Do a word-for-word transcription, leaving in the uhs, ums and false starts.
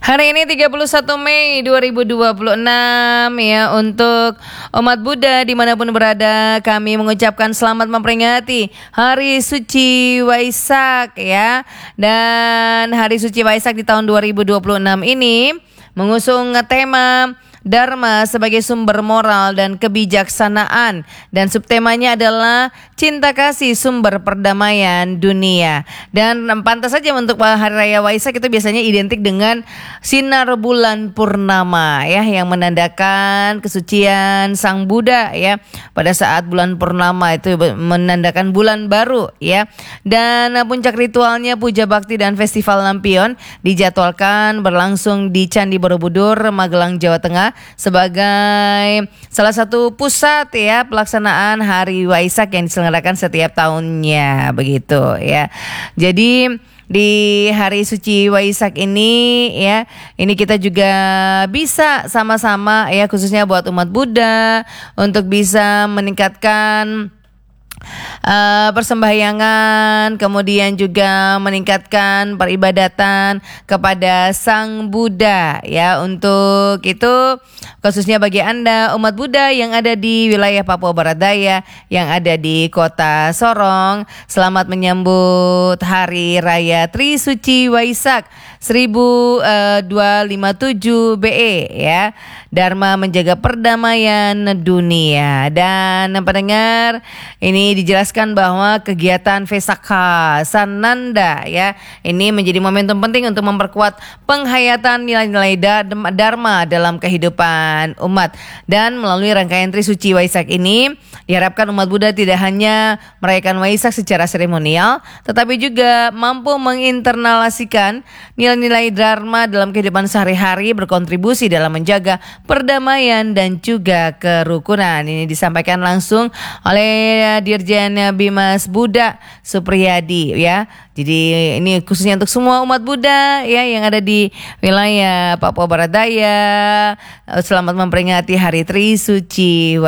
Hari ini tiga puluh satu Mei dua ribu dua puluh enam ya, untuk umat Buddha dimanapun berada, kami mengucapkan selamat memperingati Hari Suci Waisak ya. Dan Hari Suci Waisak di tahun dua ribu dua puluh enam ini mengusung tema Dharma sebagai sumber moral dan kebijaksanaan, dan subtemanya adalah cinta kasih sumber perdamaian dunia. Dan pantas saja untuk Hari Raya Waisak itu biasanya identik dengan sinar bulan purnama ya, yang menandakan kesucian Sang Buddha ya. Pada saat bulan purnama itu menandakan bulan baru ya. Dan puncak ritualnya puja bakti dan festival lampion dijadwalkan berlangsung di Candi Borobudur, Magelang, Jawa Tengah, sebagai salah satu pusat ya pelaksanaan Hari Waisak yang diselenggarakan setiap tahunnya begitu ya. Jadi di Hari Suci Waisak ini ya, ini kita juga bisa sama-sama ya, khususnya buat umat Buddha, untuk bisa meningkatkan Uh, persembahyangan, kemudian juga meningkatkan peribadatan kepada Sang Buddha ya. Untuk itu khususnya bagi Anda umat Buddha yang ada di wilayah Papua Barat Daya, yang ada di Kota Sorong, selamat menyambut Hari Raya Trisuci Waisak seribu dua ratus lima puluh tujuh B E ya. Dharma menjaga perdamaian dunia. Dan pendengar, ini dijelaskan bahwa kegiatan Vesakha Sananda ya, ini menjadi momentum penting untuk memperkuat penghayatan nilai-nilai Dharma dalam kehidupan umat. Dan melalui rangkaian Trisuci Waisak ini diharapkan umat Buddha tidak hanya merayakan Waisak secara seremonial, tetapi juga mampu menginterналasikan nilai-nilai Dharma dalam kehidupan sehari-hari, berkontribusi dalam menjaga perdamaian dan juga kerukunan. Ini disampaikan langsung oleh Dirjen Bimas Buddha Supriyadi ya. Jadi ini khususnya untuk semua umat Buddha ya yang ada di wilayah Papua Barat Daya. Selamat memperingati Hari Trisuci